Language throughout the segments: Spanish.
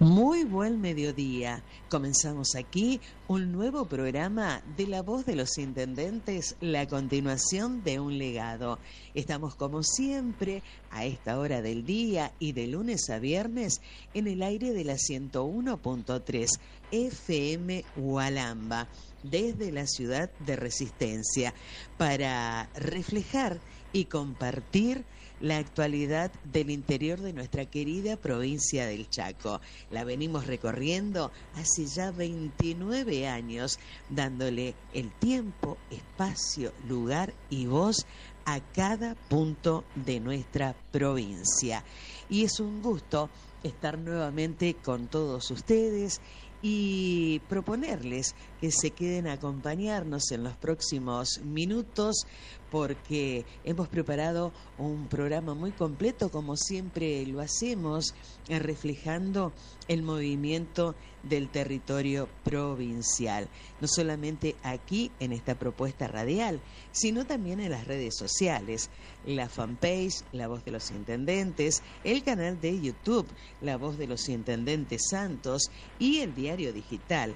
Muy buen mediodía. Comenzamos aquí un nuevo programa de La Voz de los Intendentes, la continuación de un legado. Estamos como siempre a esta hora del día y de lunes a viernes en el aire de la 101.3 FM Hualamba, desde la ciudad de Resistencia, para reflejar y compartir la actualidad del interior de nuestra querida provincia del Chaco. La venimos recorriendo hace ya 29 años, dándole el tiempo, espacio, lugar y voz a cada punto de nuestra provincia. Y es un gusto estar nuevamente con todos ustedes y proponerles que se queden a acompañarnos en los próximos minutos, porque hemos preparado un programa muy completo, como siempre lo hacemos, reflejando el movimiento del territorio provincial, no solamente aquí en esta propuesta radial, sino también en las redes sociales, la fanpage La Voz de los Intendentes, el canal de YouTube La Voz de los Intendentes Santos y el diario digital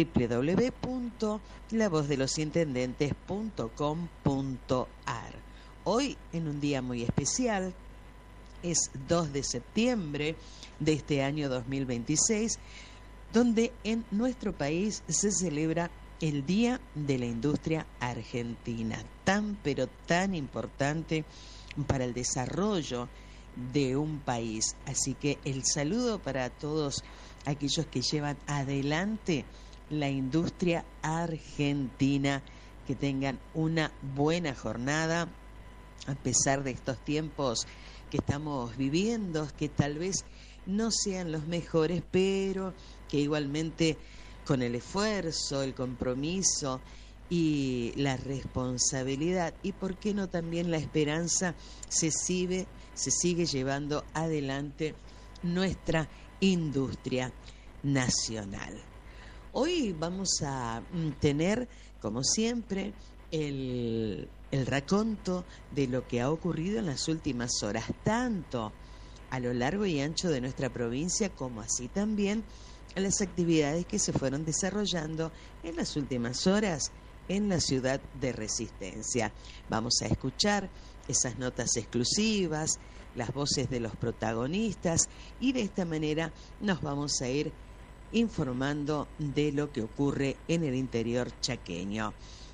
www.lavozdelosintendentes.com.ar. Hoy, en un día muy especial, es 2 de septiembre de este año 2026, donde en nuestro país se celebra el Día de la Industria Argentina, tan pero tan importante para el desarrollo de un país. Así que el saludo para todos aquellos que llevan adelante la industria argentina, que tengan una buena jornada a pesar de estos tiempos que estamos viviendo, que tal vez no sean los mejores, pero que igualmente con el esfuerzo, el compromiso y la responsabilidad, y por qué no también la esperanza, se sigue llevando adelante nuestra industria nacional. Hoy vamos a tener, como siempre, el raconto de lo que ha ocurrido en las últimas horas, tanto a lo largo y ancho de nuestra provincia, como así también las actividades que se fueron desarrollando en las últimas horas en la ciudad de Resistencia. Vamos a escuchar esas notas exclusivas, las voces de los protagonistas, y de esta manera nos vamos a ir informando de lo que ocurre en el interior chaqueño.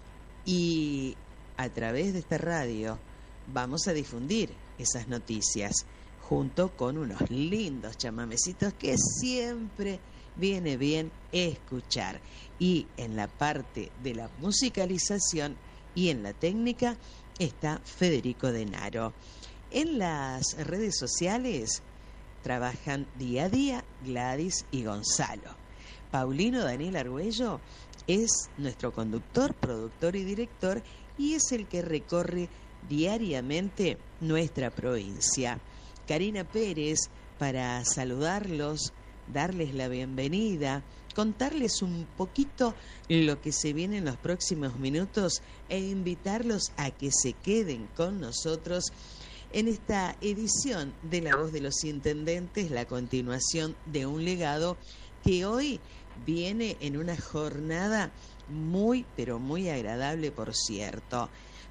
Y a través de esta radio vamos a difundir esas noticias junto con unos lindos chamamecitos que siempre viene bien escuchar. Y en la parte de la musicalización y en la técnica está Federico Denaro. En las redes sociales trabajan día a día Gladys y Gonzalo. Paulino Daniel Argüello es nuestro conductor, productor y director, y es el que recorre diariamente nuestra provincia. Karina Pérez, para saludarlos, darles la bienvenida, contarles un poquito lo que se viene en los próximos minutos e invitarlos a que se queden con nosotros en esta edición de La Voz de los Intendentes, la continuación de un legado que hoy viene en una jornada muy, pero muy agradable, por cierto,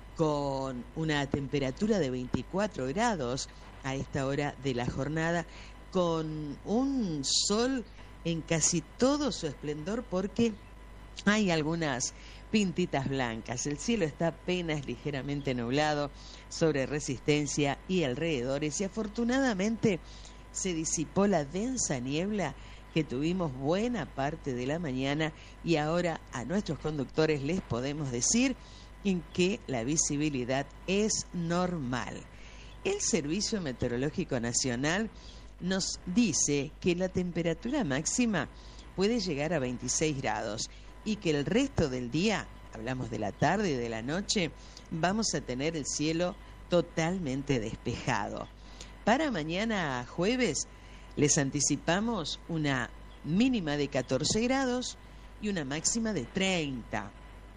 con una temperatura de 24 grados a esta hora de la jornada, con un sol en casi todo su esplendor, porque hay algunas pintitas blancas. El cielo está apenas ligeramente nublado sobre Resistencia y alrededores, y afortunadamente se disipó la densa niebla que tuvimos buena parte de la mañana, y ahora a nuestros conductores les podemos decir en que la visibilidad es normal. El Servicio Meteorológico Nacional nos dice que la temperatura máxima puede llegar a 26 grados y que el resto del día, hablamos de la tarde y de la noche, vamos a tener el cielo totalmente despejado. Para mañana jueves les anticipamos una mínima de 14 grados y una máxima de 30.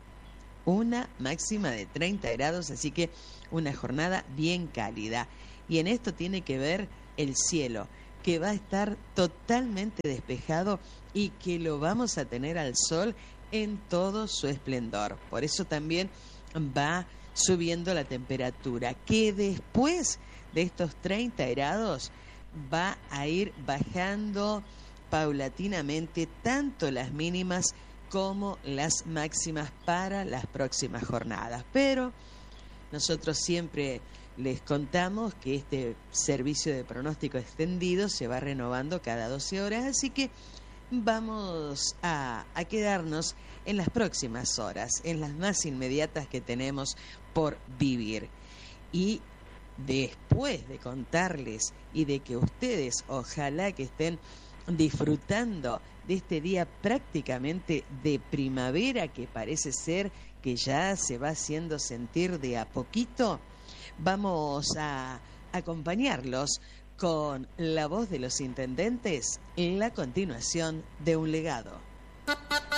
Una máxima de 30 grados, así que una jornada bien cálida. Y en esto tiene que ver el cielo, que va a estar totalmente despejado y que lo vamos a tener al sol en todo su esplendor. Por eso también va subiendo la temperatura, que después de estos 30 grados va a ir bajando paulatinamente tanto las mínimas como las máximas para las próximas jornadas. Pero nosotros siempre les contamos que este servicio de pronóstico extendido se va renovando cada 12 horas, así que vamos a quedarnos en las próximas horas, en las más inmediatas que tenemos por vivir. Y después de contarles y de que ustedes ojalá que estén disfrutando de este día prácticamente de primavera que parece ser que ya se va haciendo sentir de a poquito, vamos a acompañarlos con la voz de los intendentes en la continuación de un legado.